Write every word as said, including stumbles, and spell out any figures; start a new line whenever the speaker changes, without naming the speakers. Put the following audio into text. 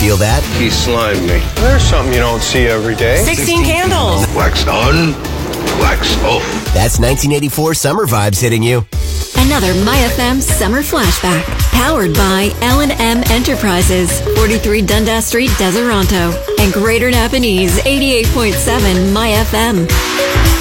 feel that?
He slimed me.
There's something you don't see every day.
sixteen candles.
Wax on, wax off.
That's nineteen eighty-four summer vibes hitting you.
Another My F M Summer Flashback. Powered by L and M Enterprises, forty-three Dundas Street, Deseronto. And Greater Napanese, eighty-eight point seven My F M.